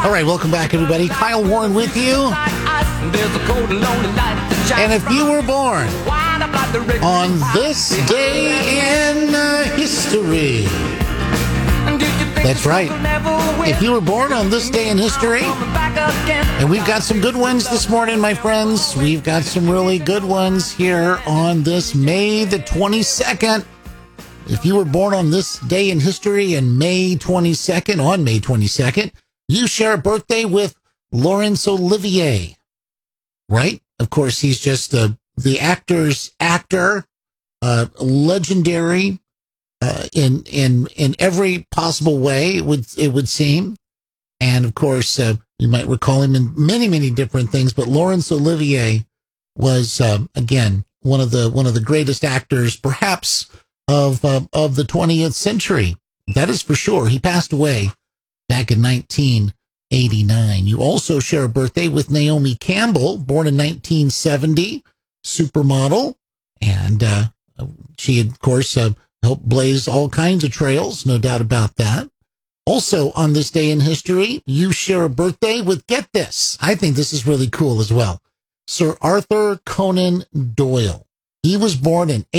All right, welcome back, everybody. Kyle Warren with you. And if you were born on this day in history, that's right. If you were born on this day in history, and we've got some good ones this morning, my friends. We've got some really good ones here on this May the 22nd. If you were born on this day in history and May 22nd, you share a birthday with Laurence Olivier, right? Of course, he's just the actor's actor, legendary in every possible way, it would seem. And of course, you might recall him in many, many different things, but Laurence Olivier was, again, one of the greatest actors, perhaps, of the 20th century. That is for sure. He passed away back in 1989. You also share a birthday with Naomi Campbell, born in 1970, supermodel. And she, of course, helped blaze all kinds of trails, no doubt about that. Also, on this day in history, you share a birthday with, get this, I think this is really cool as well, Sir Arthur Conan Doyle. He was born in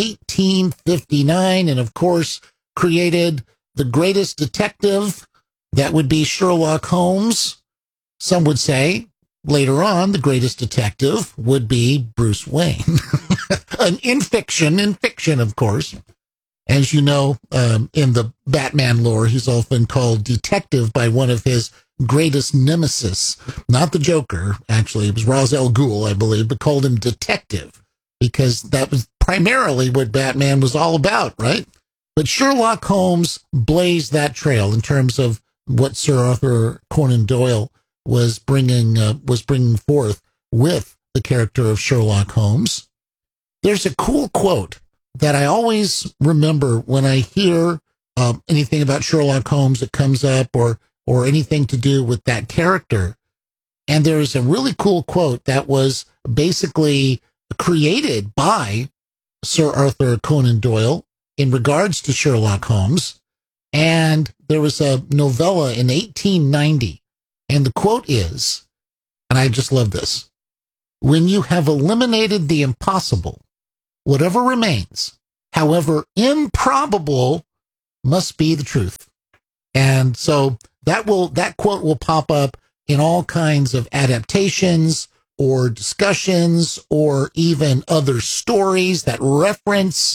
1859 and, of course, created the greatest detective, that would be Sherlock Holmes. Some would say, later on, the greatest detective would be Bruce Wayne. in fiction, of course. As you know, in the Batman lore, he's often called detective by one of his greatest nemesis. Not the Joker, actually. It was Ra's al Ghul, I believe, but called him detective, because that was primarily what Batman was all about, right? But Sherlock Holmes blazed that trail in terms of what Sir Arthur Conan Doyle was bringing forth with the character of Sherlock Holmes. There's a cool quote that I always remember when I hear anything about Sherlock Holmes that comes up or anything to do with that character. And there's a really cool quote that was basically created by Sir Arthur Conan Doyle in regards to Sherlock Holmes. And there was a novella in 1890. And the quote is, and I just love this, "When you have eliminated the impossible, whatever remains, however improbable, must be the truth." And so that quote will pop up in all kinds of adaptations or discussions or even other stories that reference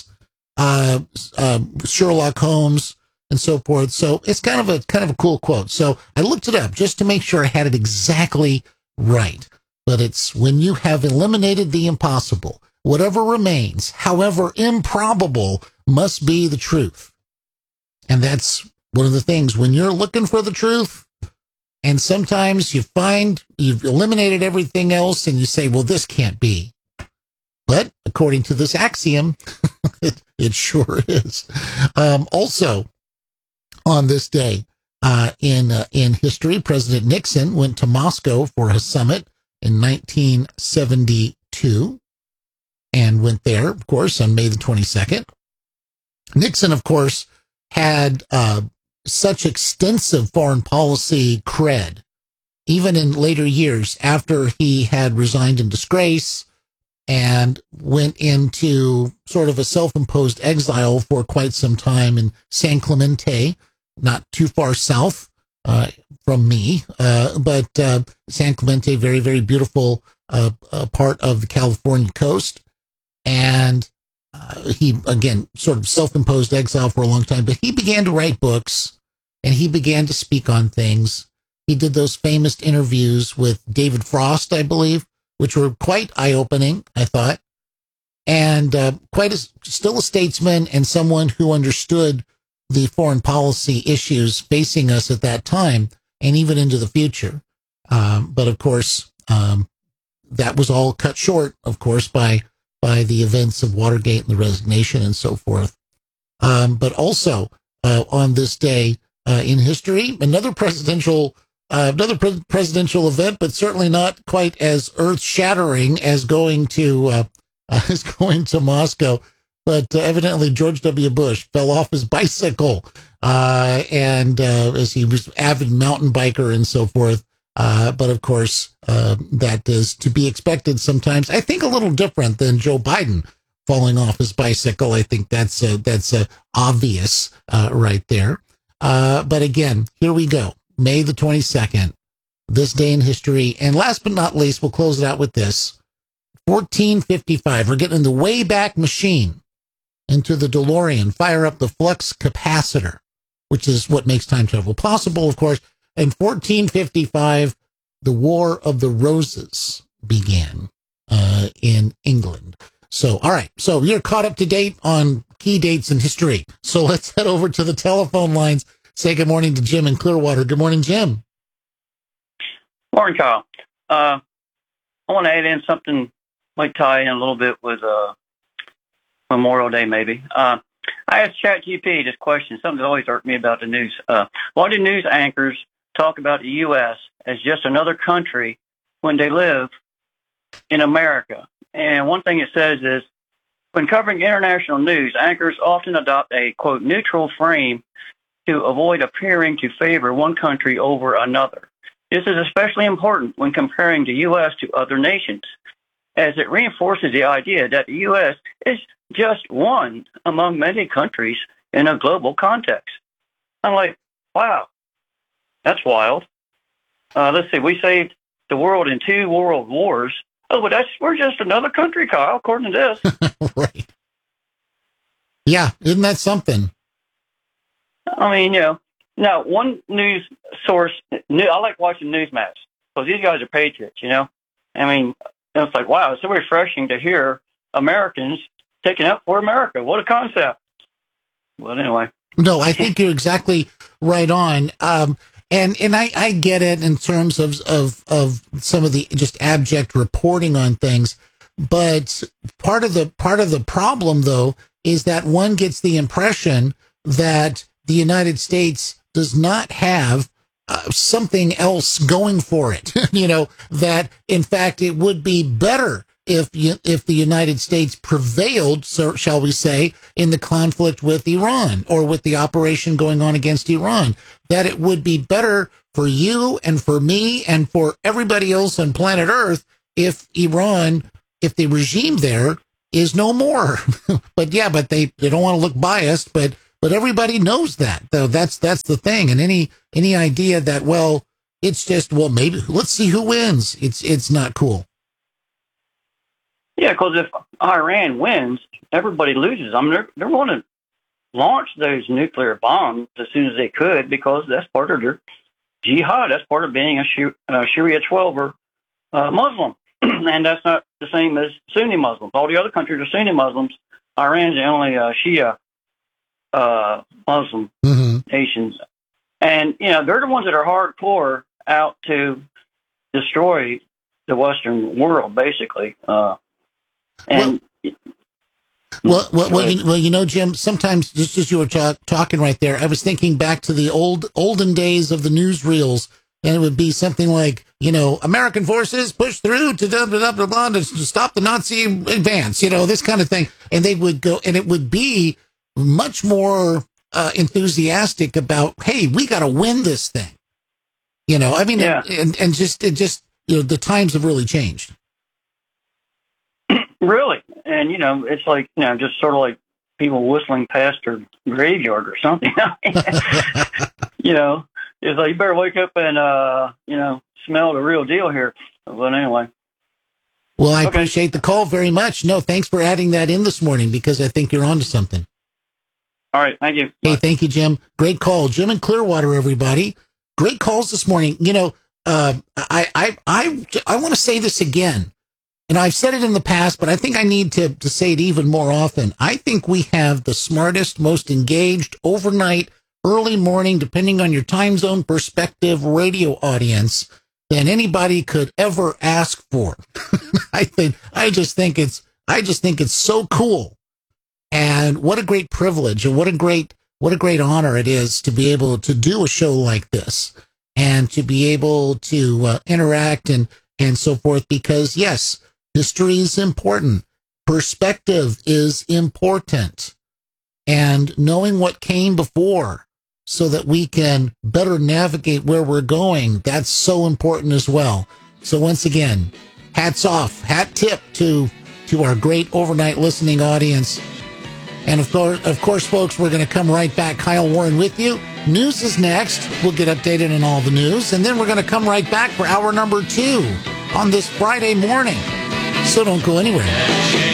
Sherlock Holmes and so forth. So it's kind of a cool quote. So I looked it up just to make sure I had it exactly right. But it's, "When you have eliminated the impossible, whatever remains, however improbable, must be the truth." And that's one of the things when you're looking for the truth, and sometimes you find you've eliminated everything else and you say, well, this can't be. But according to this axiom, it sure is. Also, on this day in history, President Nixon went to Moscow for a summit in 1972. And went there, of course, on May the 22nd. Nixon, of course, had such extensive foreign policy cred, even in later years after he had resigned in disgrace and went into sort of a self-imposed exile for quite some time in San Clemente, not too far south from me, but San Clemente, very, very beautiful part of the California coast. And he, again, sort of self-imposed exile for a long time, but he began to write books and he began to speak on things. He did those famous interviews with David Frost, I believe, which were quite eye-opening, I thought. And still a statesman and someone who understood the foreign policy issues facing us at that time and even into the future. But of course, that was all cut short, of course, by the events of Watergate and the resignation and so forth. But also on this day in history, another presidential event, but certainly not quite as earth-shattering as going to Moscow. But evidently George W. Bush fell off his bicycle, and as he was an avid mountain biker and so forth, But of course, that is to be expected sometimes. I think a little different than Joe Biden falling off his bicycle. I think that's obvious right there. But again, here we go. May the 22nd, this day in history. And last but not least, we'll close it out with this. 1455. We're getting in the Wayback Machine into the DeLorean, fire up the flux capacitor, which is what makes time travel possible, of course. In 1455, the War of the Roses began in England. So, all right. So you're caught up to date on key dates in history. So let's head over to the telephone lines. Say good morning to Jim in Clearwater. Good morning, Jim. Morning, Kyle. I want to add in something, might tie in a little bit with Memorial Day, maybe. I asked ChatGPT this question, something that always irked me about the news. Why do news anchors talk about the U.S. as just another country when they live in America? And one thing it says is, when covering international news, anchors often adopt a, quote, neutral frame to avoid appearing to favor one country over another. This is especially important when comparing the U.S. to other nations, as it reinforces the idea that the U.S. is just one among many countries in a global context. I'm like, wow, that's wild. Let's see, we saved the world in 2 world wars. Oh, but we're just another country, Kyle, according to this. Right. Yeah, isn't that something? I mean, now one news source, I like watching Newsmax because these guys are patriots, I mean, it's like, wow, it's so refreshing to hear Americans taking up for America. What a concept. Well, anyway. No, I think you're exactly right on. And I get it in terms of some of the just abject reporting on things. But part of the problem, though, is that one gets the impression that the United States does not have something else going for it. That in fact it would be better if the United States prevailed, so shall we say, in the conflict with Iran or with the operation going on against Iran, that it would be better for you and for me and for everybody else on planet Earth if the regime there is no more. But they don't want to look biased, but everybody knows that, though. That's the thing. And any idea that, well, it's just, well, maybe let's see who wins. It's not cool. Yeah, because if Iran wins, everybody loses. I mean, they're going to launch those nuclear bombs as soon as they could because that's part of their jihad. That's part of being a Sharia 12er Muslim. And that's not the same as Sunni Muslims. All the other countries are Sunni Muslims. Iran's the only Shia Muslim nations. And, they're the ones that are hardcore out to destroy the Western world, basically. And Jim, sometimes just as you were talking right there, I was thinking back to the olden days of the newsreels, and it would be something like, American forces push through to to stop the Nazi advance, this kind of thing. And they would go, and it would be much more enthusiastic about, hey, we got to win this thing. I mean, yeah. and just the times have really changed. Really. And, it's like, just sort of like people whistling past their graveyard or something. It's like, you better wake up and, smell the real deal here. But anyway. Well, I appreciate the call very much. No, thanks for adding that in this morning because I think you're onto something. All right. Thank you. Hey, thank you, Jim. Great call. Jim in Clearwater, everybody. Great calls this morning. I want to say this again. And I've said it in the past, but I think I need to say it even more often. I think we have the smartest, most engaged, overnight, early morning, depending on your time zone perspective, radio audience than anybody could ever ask for. I just think it's so cool. And what a great privilege and what a great honor it is to be able to do a show like this and to be able to interact and so forth, because yes, history is important. Perspective is important. And knowing what came before so that we can better navigate where we're going. That's so important as well. So once again, hats off, hat tip to our great overnight listening audience. And of course, folks, we're going to come right back. Kyle Warren with you. News is next. We'll get updated on all the news. And then we're going to come right back for hour number 2 on this Friday morning. So don't go anywhere.